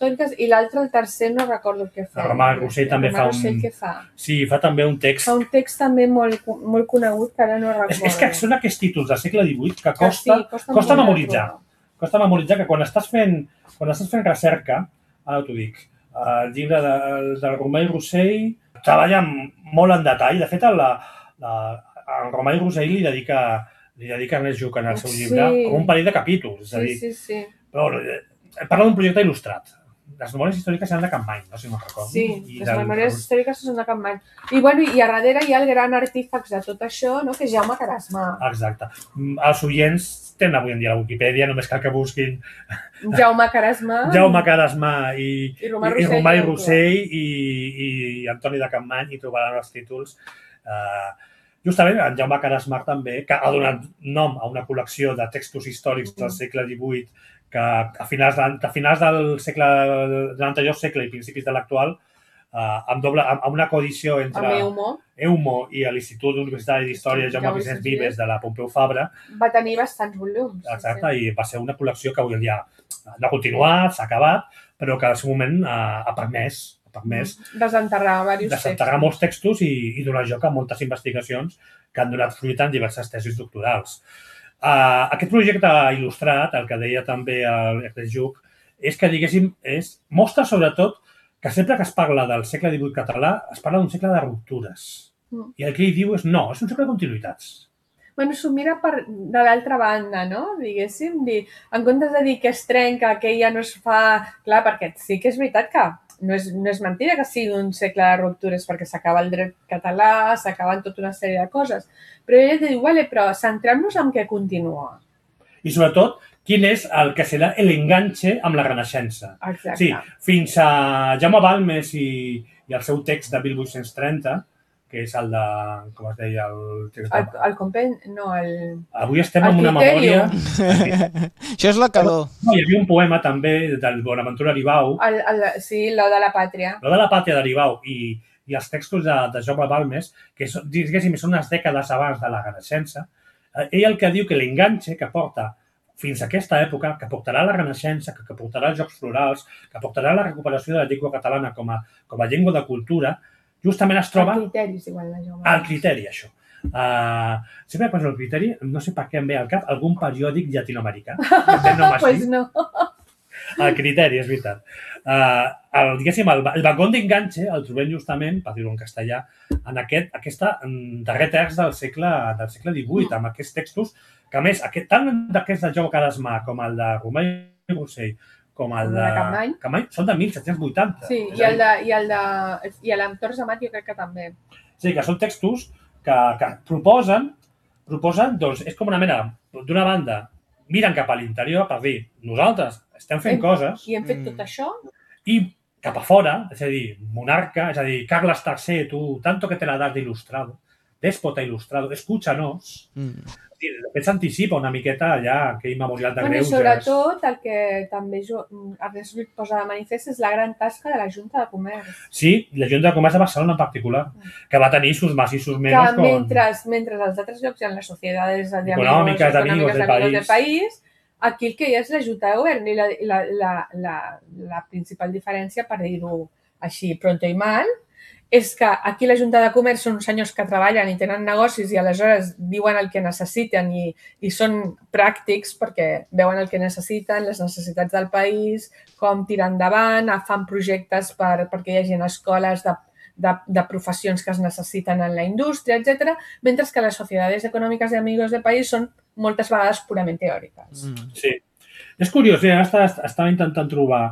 històriques, i l'altre, el tercer, no recordo què fa. Romà Rossell també fa també un text. Fa un text també molt conegut, que ara no recordo. És que són aquests títols del segle XVIII que costa memoritzar. Costa memoritzar que quan estàs fent recerca, ara t'ho dic, el llibre del Romà i Rossell treballa molt en detall. De fet, el Romà i Rossell li dedica Ernest Lluch en el seu llibre com un parell de capítols. És a dir, però parla d'un projecte il·lustrat. Les memòries històriques seran de Capmany, no sé si me'n recordo. Sí, les memòries històriques són de Capmany. I a darrere hi ha el gran artífex de tot això, que és Jaume Carasmà. Exacte. Els oients tenen avui en dia la Wikipedia, només cal que busquin Jaume Carasmà i Romà i Rossell i Antoni de Capmany, i trobaran els títols. Justament en Jaume Carasmà també, que ha donat nom a una col·lecció de textos històrics del segle XVIII que a finals del l'anterior segle i principis de l'actual, amb una coedició entre Eumo i l'Institut Universitari d'Història Jaume Vicenç Vives de la Pompeu Fabra. Va tenir bastants volums. Exacte, i va ser una col·lecció que avui en dia no ha continuat, s'ha acabat, però que al seu moment ha permès desenterrar molts textos i donar joc a moltes investigacions que han donat fruit en diverses tesis doctorals. Aquest projecte il·lustrat, el que deia també Ernest Lluch, és que, diguéssim, mostra sobretot que sempre que es parla del segle XVIII català es parla d'un segle de ruptures. I el que ell diu és no, és un segle de continuïtats. S'ho mira de l'altra banda, no? Diguéssim, en comptes de dir que es trenca, que ja no es fa... Clar, perquè sí que és veritat que no és mentida que sigui un segle de ruptures perquè s'acaba el dret català, s'acaben tota una sèrie de coses. Però ell diu, però centrem-nos en què continua. I sobretot, quin és el que serà l'enganxe amb la Renaixença. Exacte. Sí, fins a Jaume Balmes i el seu text de 1830, que és el de, com es deia, el compendi, no, el... Avui estem en una memòria... Això és la calor. No, hi havia un poema també del Bonaventura Aribau. Sí, l'Ode a la Pàtria. L'Ode a la Pàtria d'Aribau i els textos de Jaume Balmes, que diguéssim són unes dècades abans de la Renaixença, ell el que diu que l'enganxe que porta fins a aquesta època, que portarà la Renaixença, que portarà els Jocs Florals, que portarà la recuperació de la llengua catalana com a llengua de cultura, justament es troba... El criteri, és igual, el criteri, això. Sempre quan penso el criteri, no sé per què em ve al cap algun periòdic llatinoamericà. Pues no. El criteri, és veritat. Diguéssim, el vagón d'enganxe el trobem justament, per dir-ho en castellà, en aquest darrer terç del segle XVIII, amb aquests textos que, a més, tant d'aquests de Jaume Carasmà com el de Romà i Rossell, com el de Capmany, són de 1780. Sí, i l'Entorn Amat jo crec que també. Sí, que són textos que proposen, doncs, és com una mena, d'una banda, miren cap a l'interior per dir, nosaltres estem fent coses... I hem fet tot això? I cap a fora, és a dir, monarca, és a dir, Carles III, tu, tanto que te la das d'ilustrado, déspota ilustrado, escúchanos... De fet, s'anticipa una miqueta allà aquell memorial de greuges. Sobretot, el que també Ernest Lluch posa de manifest és la gran tasca de la Junta de Comerç. Sí, la Junta de Comerç de Barcelona en particular, que va tenir sus más i sus menos. Mentre als altres llocs hi ha les societats econòmiques d'amigos del país, aquí el que hi ha és la Junta de Govern i la principal diferència, per dir-ho així, pronto i mal, és que aquí la Junta de Comerç són uns senyors que treballen i tenen negocis i aleshores diuen el que necessiten i són pràctics perquè veuen el que necessiten, les necessitats del país, com tirar endavant, fan projectes perquè hi hagi escoles de professions que es necessiten en la indústria, etc. Mentre que les societats econòmiques i amigos del país són moltes vegades purament teòriques. Sí. És curiós, estava intentant trobar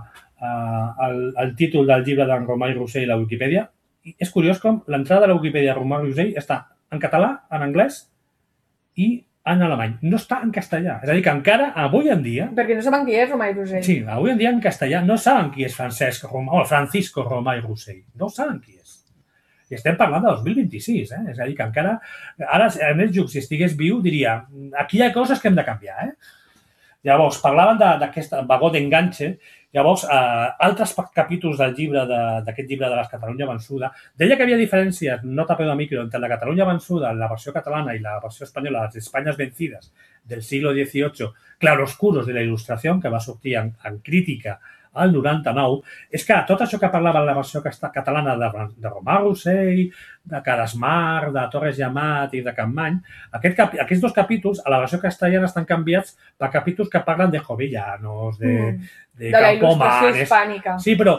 el títol del llibre d'en Romà i Rossell a la Wikipedia. És curiós com l'entrada de la Wikipedia de Romà i Rossell està en català, en anglès i en alemany. No està en castellà. És a dir, que encara avui en dia... Perquè no saben qui és Romà i Rossell. Sí, avui en dia en castellà no saben qui és Francisco Romà i Rossell. No saben qui és. I estem parlant de 2026, És a dir, que encara... Ara, Ernest Lluch, si estigués viu, diria aquí hi ha coses que hem de canviar, Llavors, parlaven d'aquest vagó d'enganxe. Llavors, altres capítols d'aquest llibre de la Catalunya vençuda, deia que hi havia diferències, no tapeu de micro, entre la Catalunya vençuda, la versió catalana i la versió espanyola, les Españas vencides del siglo XVIII, claroscuros de la il·lustració, que va sortir en crítica al 99, és que tot això que parlava la versió catalana de Romà Rossell, de Cadasmar, de Torres i Amat i de Campmany, aquests dos capítols a la versió castellana estan canviats per capítols que parlen de Jovellanos, de la il·lustració Campomanes. hispànica. Sí, però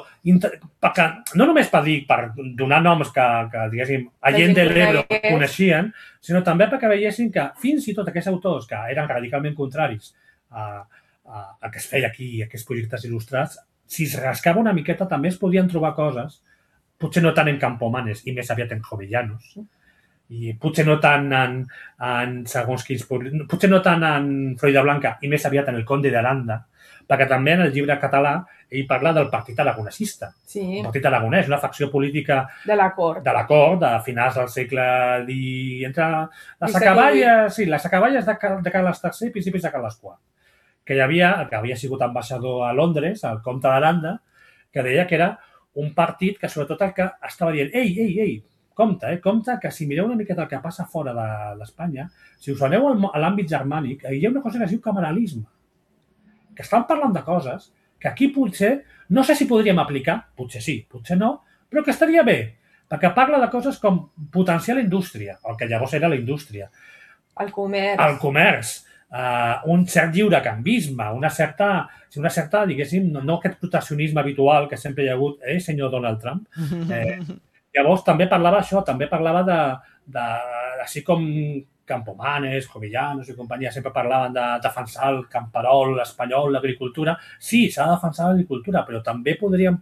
no només per donar noms que diguéssim, a gent de l'Ebre coneixien, sinó també perquè veiessin que fins i tot aquests autors que eren radicalment contraris a que es feia aquí, aquests projectes il·lustrats, si es rascava una miqueta també es podien trobar coses, potser no tant en Campomanes i més aviat en Jovellanos, i potser no tant en segons quins... Potser no tant en Floridablanca i més aviat en el Conde d'Aranda, perquè també en el llibre català ell parla del Partit Aragonesista. Sí. El Partit Aragonès, una facció política de la cort, de finals del segle XIX, entre les acaballes de Carles III i principis de Carles IV, que havia sigut ambaixador a Londres, el comte d'Aranda, que deia que era un partit que sobretot el que estava dient ei, compte, que si mireu una miqueta el que passa fora d'Espanya, si us aneu a l'àmbit germànic, hi ha una cosa que es diu cameralisme, que estan parlant de coses que aquí potser, no sé si podríem aplicar, potser sí, potser no, però que estaria bé, perquè parla de coses com potenciar la indústria, el que llavors era la indústria. El comerç. Un cert lliurecanvisme, una certa, diguéssim, no aquest proteccionisme habitual que sempre hi ha hagut, senyor Donald Trump. Llavors també parlava això, també parlava de així com Campomanes, Jovellanos i companyia, sempre parlaven de defensar el camperol espanyol, l'agricultura. Sí, s'ha de defensar l'agricultura, però també podríem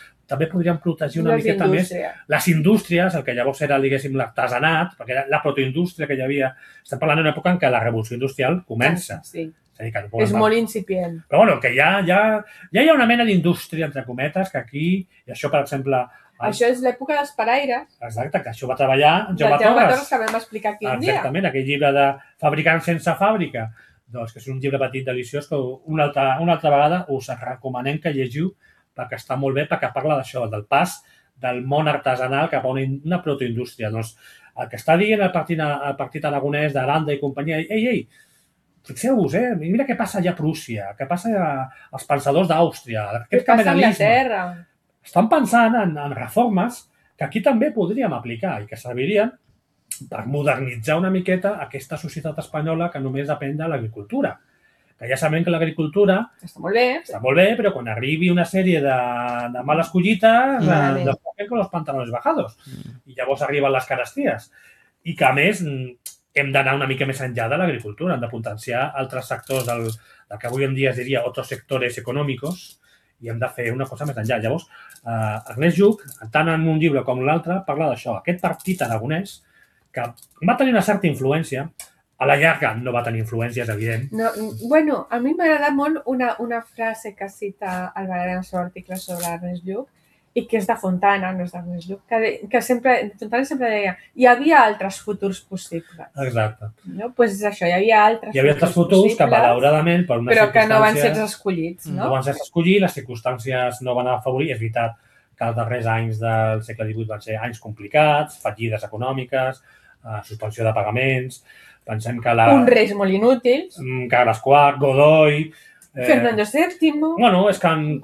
protegir una miqueta més les indústries, el que llavors era, diguéssim, l'artesanat, perquè era la protoindústria que hi havia. Estem parlant d'una època en què la revolució industrial comença. Sí. És molt incipient. Però bueno, que ja hi ha una mena d'indústria, entre cometes, que aquí, i això, per exemple... Això és l'època dels paraires. Exacte, que això va treballar Jaume Torres, que vam explicar aquí un dia. Exactament, aquell llibre de Fabricants sense fàbrica, doncs que és un llibre petit deliciós que una altra vegada us recomanem que llegiu, perquè està molt bé, perquè parla d'això, del pas del món artesanal cap a una protoindústria. Doncs el que està dient el Partit Aragonès d'Aranda i companyia, ei, fixeu-vos, mira què passa allà a Prússia, què passa als pensadors d'Àustria, aquest cameralisme. Estan pensant en reformes que aquí també podríem aplicar i que servirien per modernitzar una miqueta aquesta societat espanyola que només depèn de l'agricultura. Que ja sabem que l'agricultura està molt bé, però quan arribi una sèrie de males collites, nos toquen con los pantalones bajados. I llavors arriben les caresties. I que, a més, hem d'anar una mica més enllà de l'agricultura, hem de potenciar altres sectors del que avui en dia es diria otros sectores econòmicos i hem de fer una cosa més enllà. Llavors, Ernest Lluch, tant en un llibre com l'altre, parla d'això. Aquest partit aragonès, que va tenir una certa influència, a la llarga no va tenir influència, és evident. Bueno, a mi m'agrada molt una frase que cita el Valera en el seu article sobre Ernest Lluch, i que és de Fontana, no és d'Ernest Lluch, que Fontana sempre deia hi havia altres futurs possibles. Exacte. Doncs és això, hi havia altres futurs que, malauradament, per unes però que no van ser escollits. No van ser escollits, les circumstàncies no van afavorir. És veritat que els darrers anys del segle XVIII van ser anys complicats, fallides econòmiques, suspensió de pagaments, pensem que uns reis molt inútils. Carles IV, Godoy... Fernando VII... Bueno, és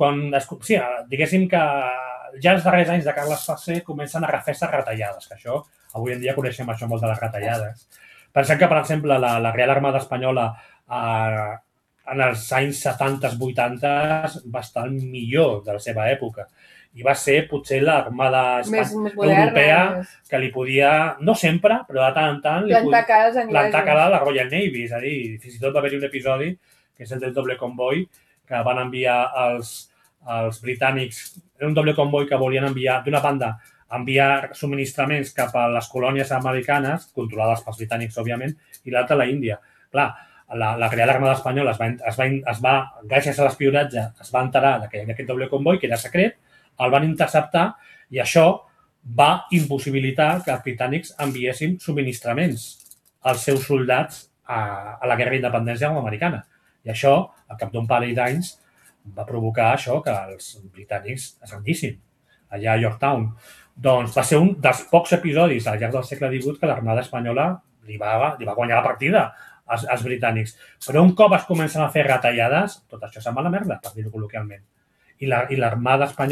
que diguéssim que ja els darrers anys de Carles III comencen a refer-se retallades, que això, avui en dia coneixem això molt de les retallades. Pensem que, per exemple, la Real Armada Espanyola en els anys 70-80 va estar millor de la seva època. I va ser potser l'armada europea que li podia, no sempre, però de tant en tant, plantar cara a la Royal Navy. És a dir, fins i tot va haver-hi un episodi, que és el del doble comboi, que van enviar els britànics. Era un doble comboi que volien enviar, d'una banda, enviar subministraments cap a les colònies americanes, controlades pels britànics, òbviament, i l'altra a la Índia. Clar, la Real Armada Espanyola gràcies a l'espionatge, es va enterar que hi havia aquest doble comboi, que era secret, el van interceptar i això va impossibilitar que els britànics enviessin subministraments als seus soldats a la guerra d'independència americana. I això, al cap d'un parell d'anys, va provocar això que els britànics es rendissin allà a Yorktown. Doncs va ser un dels pocs episodis al llarg del segle XVIII que l'Armada Espanyola li va guanyar la partida als britànics. Però un cop es comencen a fer retallades, tot això se'n va a la merda, per dir-ho col·loquialment. i l'Armada espanyola